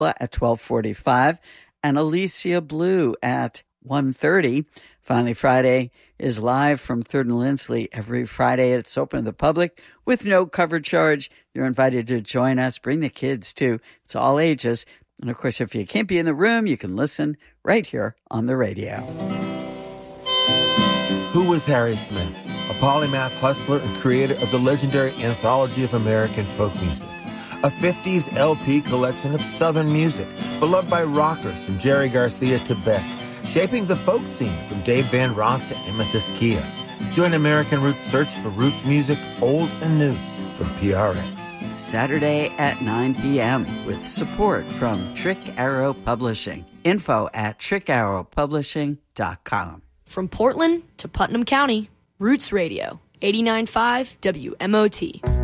at 12:45 and Alicia Blue at 1:30. Finally Friday is live from 3rd and Lindsley every Friday. It's open to the public with no cover charge. You're invited to join us. Bring the kids, too. It's all ages. And, of course, if you can't be in the room, you can listen right here on the radio. Who was Harry Smith? A polymath hustler and creator of the legendary Anthology of American Folk Music, a 50s LP collection of Southern music, beloved by rockers from Jerry Garcia to Beck, shaping the folk scene from Dave Van Ronk to Amethyst Kia. Join American Roots' search for roots music, old and new, from PRX. Saturday at 9 p.m. with support from Trick Arrow Publishing. Info at trickarrowpublishing.com. From Portland to Putnam County, Roots Radio, 89.5 WMOT.